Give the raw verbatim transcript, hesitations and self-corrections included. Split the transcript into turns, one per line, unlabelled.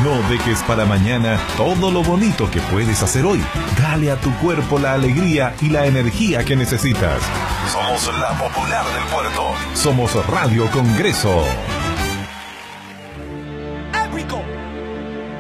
No dejes para mañana todo lo bonito que puedes hacer hoy. Dale a tu cuerpo la alegría y la energía que necesitas. Somos la popular del puerto. Somos Radio Congreso.